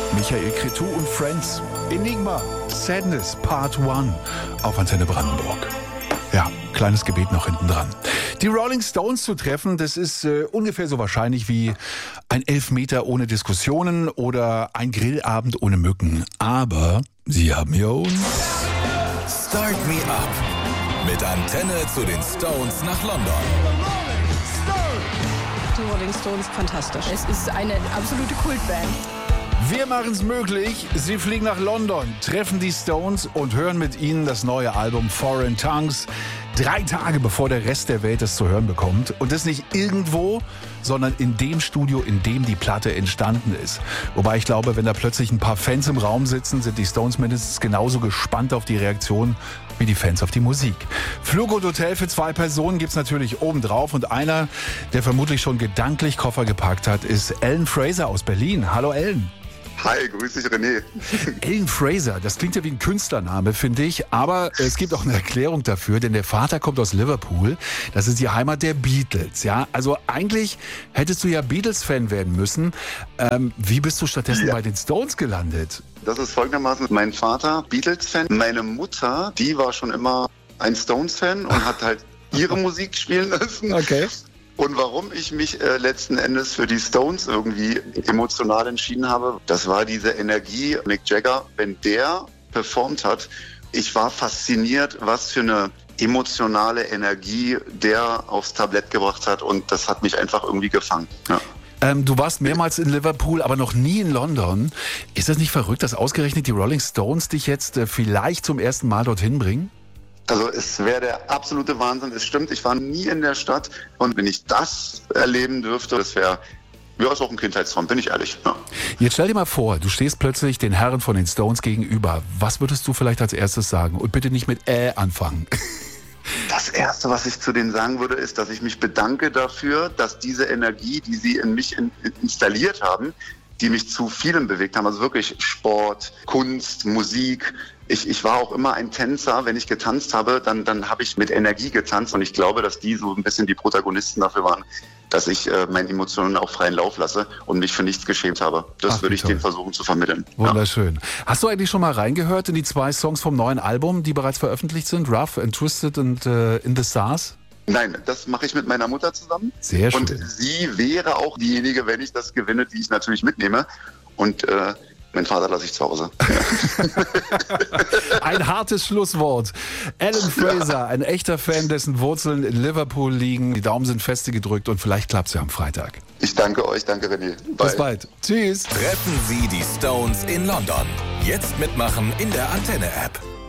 Michael Cretu und Friends. Enigma, Sadness, Part 1 auf Antenne Brandenburg. Ja, kleines Gebet noch hinten dran. Die Rolling Stones zu treffen, das ist ungefähr so wahrscheinlich wie ein Elfmeter ohne Diskussionen oder ein Grillabend ohne Mücken. Aber sie haben ja uns. Start Me Up mit Antenne zu den Stones nach London. Die Rolling Stones, fantastisch. Es ist eine absolute Kultband. Wir machen es möglich. Sie fliegen nach London, treffen die Stones und hören mit ihnen das neue Album Foreign Tongues. 3 Tage bevor der Rest der Welt es zu hören bekommt. Und das nicht irgendwo, sondern in dem Studio, in dem die Platte entstanden ist. Wobei ich glaube, wenn da plötzlich ein paar Fans im Raum sitzen, sind die Stones mindestens genauso gespannt auf die Reaktion wie die Fans auf die Musik. Flug und Hotel für 2 Personen gibt's natürlich obendrauf. Und einer, der vermutlich schon gedanklich Koffer gepackt hat, ist Alan Fraser aus Berlin. Hallo Alan. Hi, grüß dich René. Alan Fraser, das klingt ja wie ein Künstlername, finde ich. Aber es gibt auch eine Erklärung dafür, denn der Vater kommt aus Liverpool. Das ist die Heimat der Beatles. Ja, also eigentlich hättest du ja Beatles-Fan werden müssen. Wie bist du stattdessen bei den Stones gelandet? Das ist folgendermaßen: Mein Vater, Beatles-Fan. Meine Mutter, die war schon immer ein Stones-Fan und hat halt ihre Musik spielen lassen. Okay. Und warum ich mich letzten Endes für die Stones irgendwie emotional entschieden habe, das war diese Energie. Mick Jagger, wenn der performt hat, ich war fasziniert, was für eine emotionale Energie der aufs Tablett gebracht hat. Und das hat mich einfach irgendwie gefangen. Ja. Du warst mehrmals in Liverpool, aber noch nie in London. Ist das nicht verrückt, dass ausgerechnet die Rolling Stones dich jetzt vielleicht zum ersten Mal dorthin bringen? Also es wäre der absolute Wahnsinn. Es stimmt, ich war nie in der Stadt. Und wenn ich das erleben dürfte, das wäre auch ein Kindheitstraum, bin ich ehrlich. Ja. Jetzt stell dir mal vor, du stehst plötzlich den Herren von den Stones gegenüber. Was würdest du vielleicht als erstes sagen? Und bitte nicht mit anfangen. Das Erste, was ich zu denen sagen würde, ist, dass ich mich bedanke dafür, dass diese Energie, die sie in mich installiert haben, die mich zu vielem bewegt haben, also wirklich Sport, Kunst, Musik. Ich war auch immer ein Tänzer. Wenn ich getanzt habe, dann habe ich mit Energie getanzt. Und ich glaube, dass die so ein bisschen die Protagonisten dafür waren, dass ich meinen Emotionen auch freien Lauf lasse und mich für nichts geschämt habe. Das würde ich denen versuchen zu vermitteln. Wunderschön. Ja. Hast du eigentlich schon mal reingehört in die 2 Songs vom neuen Album, die bereits veröffentlicht sind? Rough and Twisted und In the Stars? Nein, das mache ich mit meiner Mutter zusammen. Sehr schön. Und sie wäre auch diejenige, wenn ich das gewinne, die ich natürlich mitnehme. Und mein Vater lasse ich zu Hause. Ein hartes Schlusswort. Alan Fraser, ein echter Fan, dessen Wurzeln in Liverpool liegen. Die Daumen sind feste gedrückt und vielleicht klappt es ja am Freitag. Ich danke euch, danke René. Bye. Bis bald. Tschüss. Treffen Sie die Stones in London. Jetzt mitmachen in der Antenne-App.